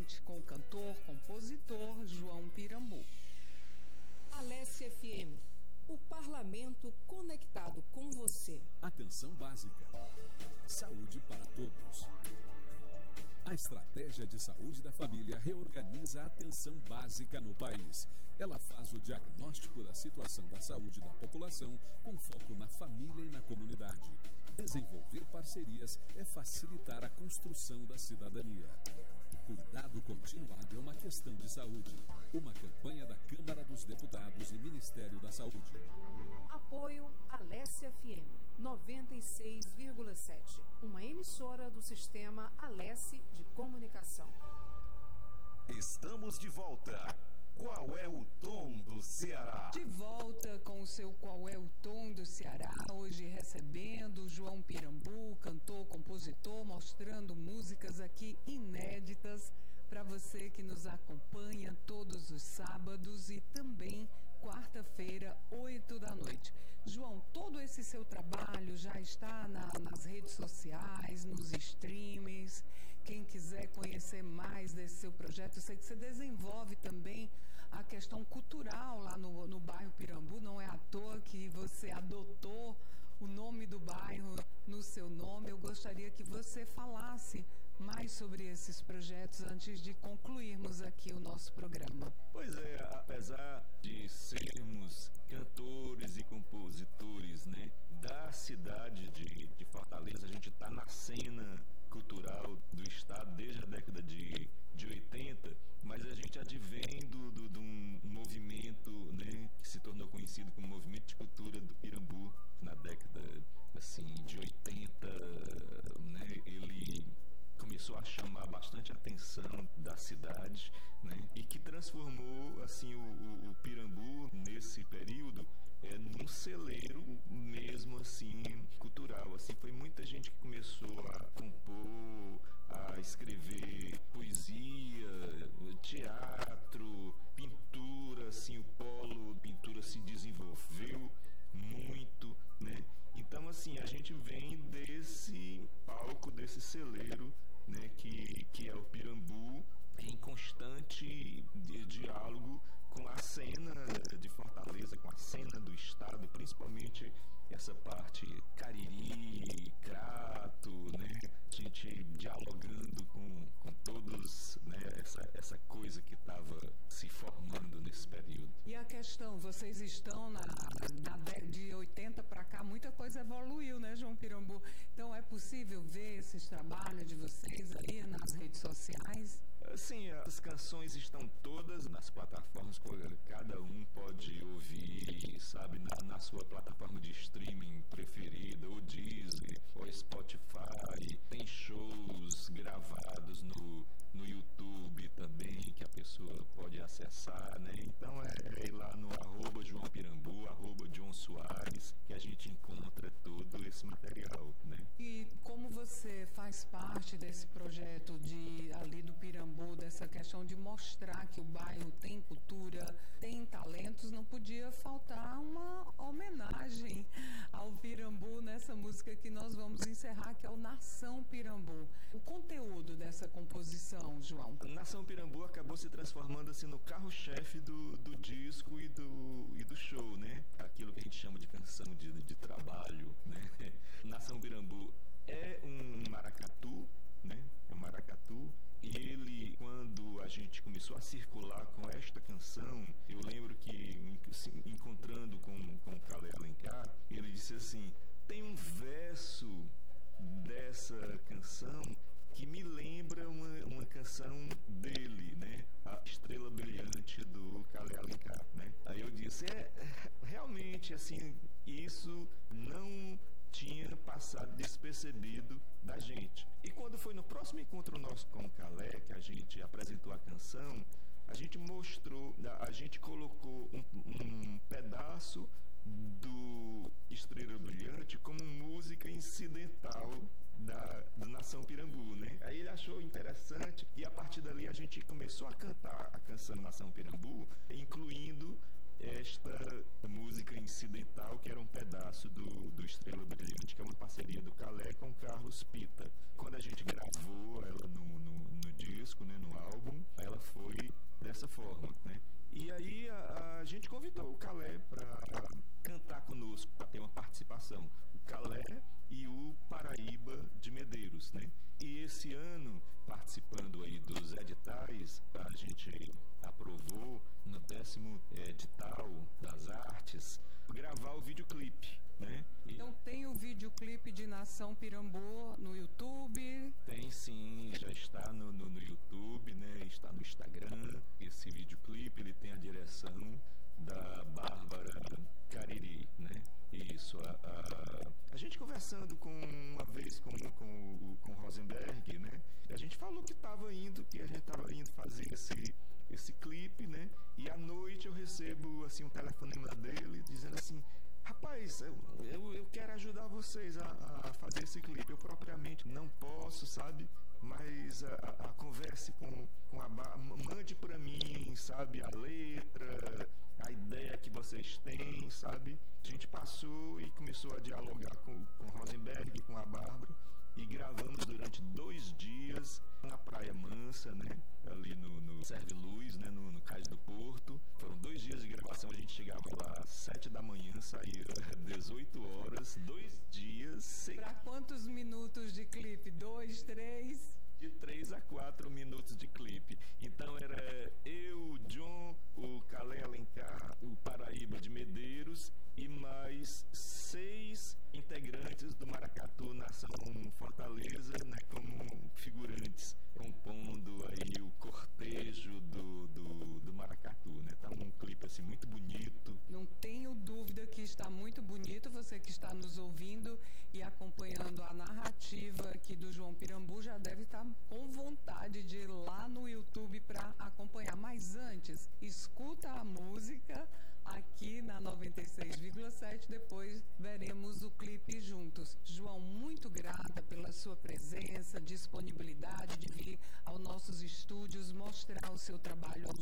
Noite, com o cantor, compositor João Pirambu. Alesse FM, o parlamento conectado com você. Atenção básica. Saúde para todos. A Estratégia de Saúde da Família reorganiza a atenção básica no país. Ela faz o diagnóstico da situação da saúde da população com foco na família e na comunidade. Desenvolver parcerias é facilitar a construção da cidadania. Cuidado continuado é uma questão de saúde. Uma campanha da Câmara dos Deputados e Ministério da Saúde. Apoio Alesse FM 96,7, uma emissora do sistema Alesse de Comunicação. Estamos de volta. Qual é o tom do Ceará? De volta com o seu Qual é o Tom do Ceará, hoje recebendo João Pirambu, cantor, compositor, mostrando músicas aqui inéditas para você que nos acompanha todos os sábados e também quarta-feira, 8 da noite. João, todo esse seu trabalho já está nas redes sociais, nos streamings. Quem quiser conhecer mais desse seu projeto, eu sei que você desenvolve também a questão cultural lá no bairro Pirambu. Não é à toa que você adotou o nome do bairro no seu nome. Eu gostaria que você falasse mais sobre esses projetos antes de concluirmos aqui o nosso programa. Pois é, apesar de sermos cantores e compositores, né, da cidade de Fortaleza, a gente está na cena cultural do estado desde a década de 80, mas a gente advém de um movimento, né, que se tornou conhecido como Movimento de Cultura do Pirambu na década de 80, né, ele começou a chamar bastante a atenção da cidade, né, e que transformou assim o Pirambu nesse período num celeiro mesmo assim cultural. Assim, foi muita gente que começou a compor, a escrever poesia, teatro, pintura. Assim, o polo pintura se desenvolveu muito, né? Então, assim, a gente vem desse palco, desse celeiro, né, que é o Pirambu, em constante diálogo com a cena de Fortaleza, com a cena do estado, principalmente essa parte Cariri, Crato, né? A gente dialogando com todos, né? Essa coisa que estava se formando nesse período. E a questão, vocês estão de 80 para cá, muita coisa evoluiu, né, João Pirambu? Então é possível ver esses trabalhos de vocês aí nas redes sociais? Sim, as canções estão todas nas plataformas, cada um pode ouvir, sabe, na sua plataforma de streaming preferida, ou Deezer, ou Spotify. Tem shows gravados no YouTube também, que a pessoa pode acessar, né? Então é ir lá no @João Pirambu, @John Soares, que a gente encontra todo esse material, né? E como você faz parte desse projeto ali do Pirambu, dessa questão de mostrar que o bairro tem cultura, tem talentos, não podia faltar uma homenagem ao Pirambu nessa música que nós vamos encerrar, que é o Nação Pirambu. O conteúdo dessa composição, João? Nação Pirambu acabou se transformando assim no carro-chefe do disco e do show, né? Aquilo que a gente chama de canção de trabalho, né? Nação Pirambu é um maracatu, né? É um maracatu. E ele, quando a gente começou a circular com esta canção, eu lembro que, encontrando com o Calé Alencar, ele disse assim: tem um verso dessa canção que me lembra uma canção dele, né? A Estrela Brilhante do Calé Alencar, né? Aí eu disse, realmente, assim, isso não tinha passado despercebido da gente. E quando foi no próximo encontro nosso com o Calé, que a gente apresentou a canção, a gente mostrou, a gente colocou um pedaço do Estrela Brilhante como música incidental do Nação Pirambu, né? Aí ele achou interessante e a partir dali a gente começou a cantar a canção Nação Pirambu, incluindo esta música incidental, que era um pedaço do Estrela Brilhante, que é uma parceria do Calé com Carlos Pita. Quando a gente gravou ela no disco, né, no álbum, Pirambu no YouTube? Tem sim, já está no YouTube, né? Está no Instagram. Esse videoclipe, ele tem a direção da Bárbara Cariri, né? Isso, a gente conversando uma vez com o Rosenberg, né? A gente falou que a gente estava indo fazer esse clipe, né? E à noite eu recebo assim um telefonema dele dizendo assim: rapaz, eu quero ajudar vocês a fazer esse clipe. Eu propriamente não posso, sabe? Mas converse com a mande para mim, sabe? A letra, a ideia que vocês têm, sabe? A gente passou e começou a dialogar com o Rosenberg, com a Bárbara, e gravamos durante 2 dias na Praia Mansa, né? Ali no Serve Luz, né? No Cais do Porto. Foram 2 dias de gravação, a gente chegava lá às 7 da manhã, saía 18 horas, 2 dias. Para quantos minutos de clipe? 2, 3? De 3 a 4 minutos de clipe. Então era eu, o John, o Calé Alencar, o Paraíba de Medeiros e mais 6 integrantes do Maracatu Nação Fortaleza, né, como figurantes, compondo aí o cortejo do Maracatu, né? Tá um clipe assim muito bonito. Não tenho dúvida que está muito bonito. Você que está nos ouvindo e acompanhando a narrativa aqui do João Pirambu já deve estar com vontade de ir lá no YouTube para acompanhar. Mas antes, escuta a música aqui na 96,7, depois veremos o clipe juntos. João, muito grata pela sua presença, disponibilidade de vir aos nossos estúdios, mostrar o seu trabalho ao